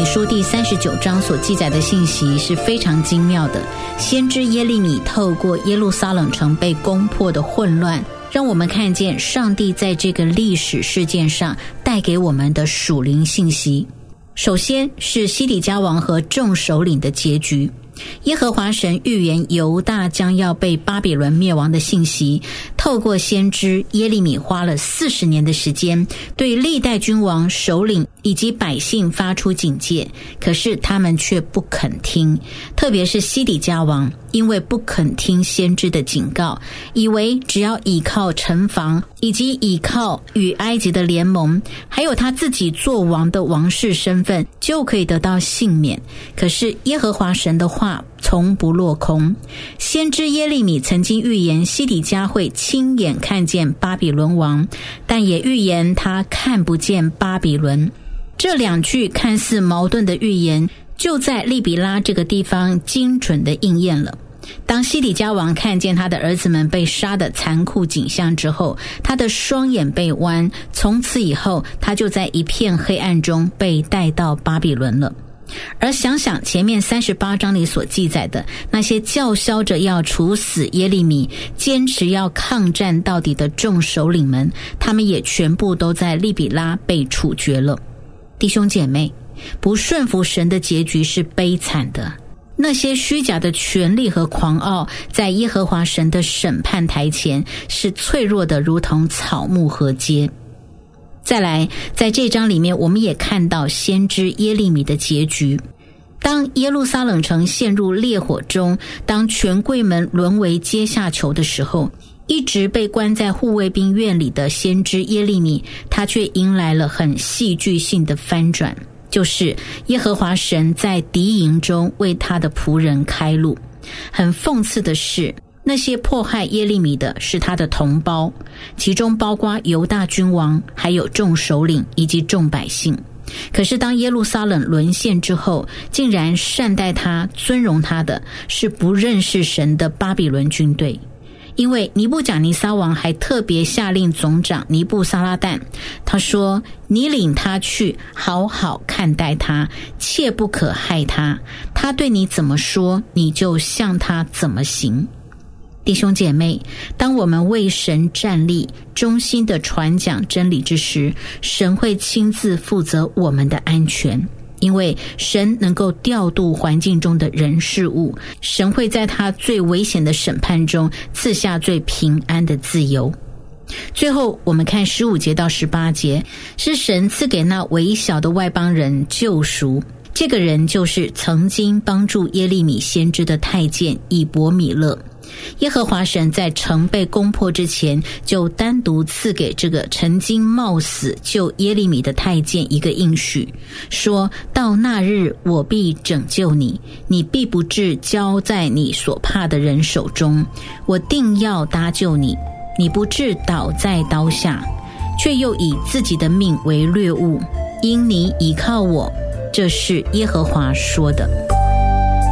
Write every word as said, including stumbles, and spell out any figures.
米书第三十九章所记载的信息是非常精妙的。先知耶利米透过耶路撒冷城被攻破的混乱，让我们看见上帝在这个历史事件上带给我们的属灵信息。首先是西底家王和众首领的结局。耶和华神预言犹大将要被巴比伦灭亡的信息，透过先知耶利米花了四十年的时间，对历代君王、首领以及百姓发出警戒，可是他们却不肯听，特别是西底家王，因为不肯听先知的警告，以为只要倚靠城防以及倚靠与埃及的联盟，还有他自己做王的王室身份，就可以得到幸免。可是耶和华神的话从不落空。先知耶利米曾经预言西底家会亲眼看见巴比伦王，但也预言他看不见巴比伦。这两句看似矛盾的预言，就在利比拉这个地方精准的应验了。当西底家王看见他的儿子们被杀的残酷景象之后，他的双眼被剜，从此以后他就在一片黑暗中被带到巴比伦了。而想想前面三十八章里所记载的那些叫嚣着要处死耶利米、坚持要抗战到底的众首领们，他们也全部都在利比拉被处决了。弟兄姐妹，不顺服神的结局是悲惨的。那些虚假的权力和狂傲，在耶和华神的审判台前是脆弱的，如同草木禾秸。再来，在这章里面我们也看到先知耶利米的结局。当耶路撒冷城陷入烈火中，当权贵们沦为阶下囚的时候，一直被关在护卫兵院里的先知耶利米，他却迎来了很戏剧性的翻转，就是耶和华神在敌营中为他的仆人开路。很讽刺的是，那些迫害耶利米的是他的同胞，其中包括犹大君王，还有众首领以及众百姓。可是当耶路撒冷沦陷之后，竟然善待他、尊荣他的是不认识神的巴比伦军队。因为尼布甲尼撒王还特别下令总长尼布撒拉旦，他说，你领他去好好看待他，切不可害他，他对你怎么说，你就向他怎么行。弟兄姐妹，当我们为神站立，忠心的传讲真理之时，神会亲自负责我们的安全。因为神能够调度环境中的人事物，神会在他最危险的审判中赐下最平安的自由。最后我们看十五节到十八节，是神赐给那微小的外邦人救赎。这个人就是曾经帮助耶利米先知的太监以伯米勒。耶和华神在城被攻破之前，就单独赐给这个曾经冒死救耶利米的太监一个应许，说到那日我必拯救你，你必不至交在你所怕的人手中，我定要搭救你，你不至倒在刀下，却又以自己的命为掠物，因你倚靠我，这是耶和华说的。